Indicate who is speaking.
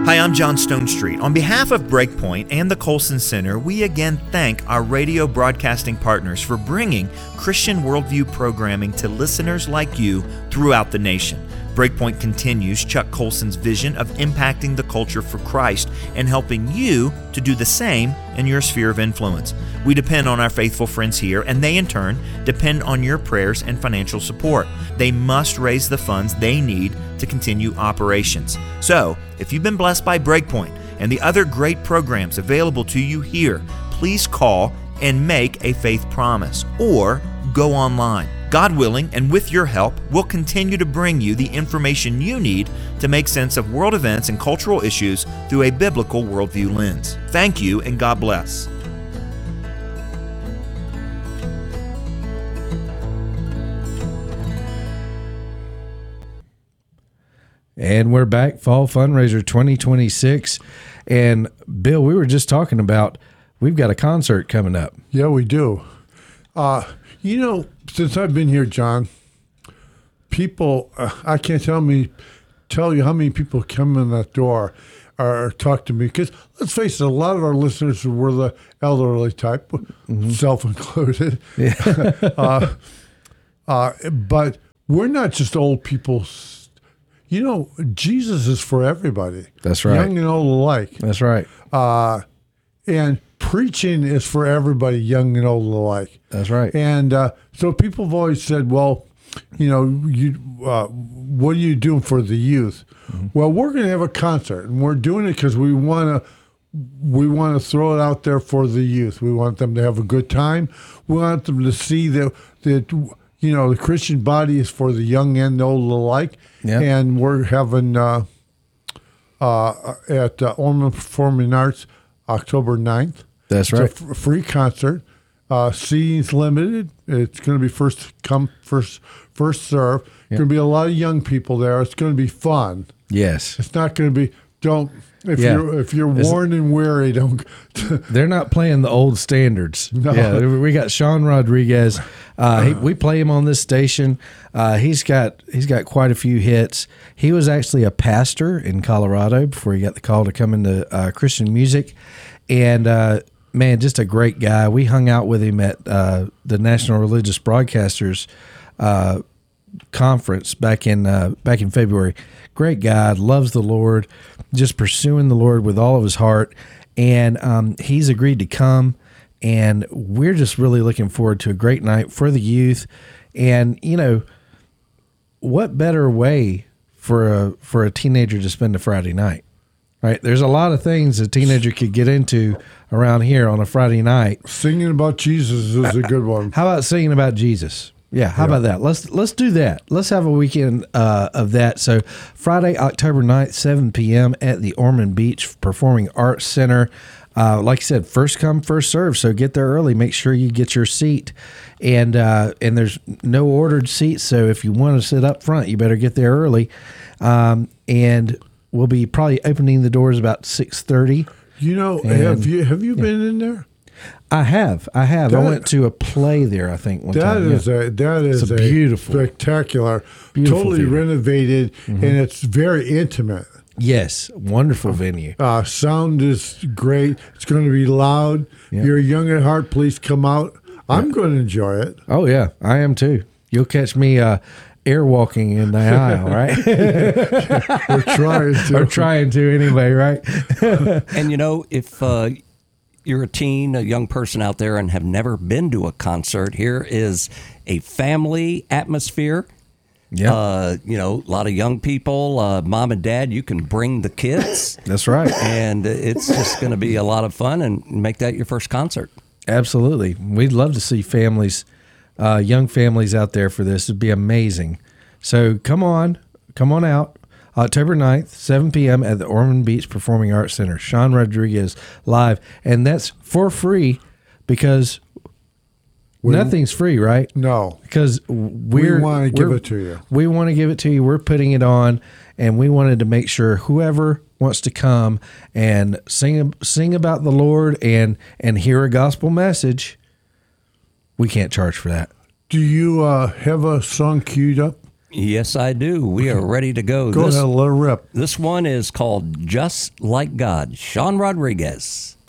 Speaker 1: Hi, I'm John Stonestreet. On behalf of Breakpoint and the Colson Center, we again thank our radio broadcasting partners for bringing Christian worldview programming to listeners like you throughout the nation. Breakpoint continues Chuck Colson's vision of impacting the culture for Christ and helping you to do the same in your sphere of influence. We depend on our faithful friends here, and they in turn depend on your prayers and financial support. They must raise the funds they need to continue operations. So, if you've been blessed by Breakpoint and the other great programs available to you here, please call and make a faith promise or go online. God willing, and with your help, we'll continue to bring you the information you need to make sense of world events and cultural issues through a biblical worldview lens. Thank you, and God bless.
Speaker 2: And we're back, Fall Fundraiser 2026. And Bill, we were just talking about, we've got a concert coming up.
Speaker 3: Yeah, we do. Since I've been here, John, people, I can't tell you how many people come in that door or talk to me. Because let's face it, a lot of our listeners were the elderly type, self-included. Yeah. But we're not just old people. Jesus is for everybody.
Speaker 2: That's right.
Speaker 3: Young and old alike.
Speaker 2: That's right.
Speaker 3: And preaching is for everybody, young and old alike.
Speaker 2: That's right.
Speaker 3: And so people have always said, well, what are you doing for the youth? Mm-hmm. Well, we're going to have a concert, and we're doing it because we want to throw it out there for the youth. We want them to have a good time. We want them to see that the Christian body is for the young and old alike. Yep. And we're having at Ormond Performing Arts October 9th.
Speaker 2: That's right.
Speaker 3: It's a free concert. Seating's limited. It's going to be first come, first serve. Yep. Going to be a lot of young people there. It's going to be fun.
Speaker 2: Yes.
Speaker 3: It's not going to be. If you're worn and weary, don't.
Speaker 2: They're not playing the old standards.
Speaker 3: No.
Speaker 2: Yeah, we got Sean Rodriguez. We play him on this station. He's got quite a few hits. He was actually a pastor in Colorado before he got the call to come into Christian music, and man, just a great guy. We hung out with him at the National Religious Broadcasters conference back in February. Great guy, loves the Lord, just pursuing the Lord with all of his heart, and he's agreed to come, and we're just really looking forward to a great night for the youth. And what better way for a teenager to spend a Friday night, right? There's a lot of things a teenager could get into around here on a Friday night.
Speaker 3: Singing about Jesus is a good one.
Speaker 2: How about singing about Jesus? Yeah, how about that? Let's do that. Let's have a weekend of that. So Friday, October 9th, 7 p.m. at the Ormond Beach Performing Arts Center. Like I said, first come, first serve. So get there early. Make sure you get your seat. And there's no ordered seats, so if you want to sit up front, you better get there early. And we'll be probably opening the doors about 6:30.
Speaker 3: Have you been in there?
Speaker 2: I have. I went to a play there, I think, one time.
Speaker 3: That is a beautiful, spectacular, totally theater. Renovated, and it's very intimate.
Speaker 2: Yes, wonderful venue.
Speaker 3: Sound is great. It's going to be loud. Yep. You're young at heart. Please come out. I'm going to enjoy it.
Speaker 2: Oh, yeah, I am too. You'll catch me airwalking in the aisle, right? We're trying to anyway, right?
Speaker 4: And if you're a teen, a young person out there and have never been to a concert, here is a family atmosphere. Yeah. A lot of young people, mom and dad, you can bring the kids.
Speaker 2: That's right.
Speaker 4: And it's just going to be a lot of fun, and make that your first concert.
Speaker 2: Absolutely. We'd love to see families, young families out there for this. It'd be amazing. So come on out. October 9th, 7 p.m. at the Ormond Beach Performing Arts Center. Sean Rodriguez live. And that's for free because nothing's free, right?
Speaker 3: No.
Speaker 2: Because we
Speaker 3: want to give it to you.
Speaker 2: We want to give it to you. We're putting it on, and we wanted to make sure whoever wants to come and sing about the Lord and hear a gospel message, we can't charge for that.
Speaker 3: Do you have a song queued up?
Speaker 4: Yes, I do. We are ready to go.
Speaker 3: Go ahead, let her rip.
Speaker 4: This one is called Just Like God. Sean Rodriguez.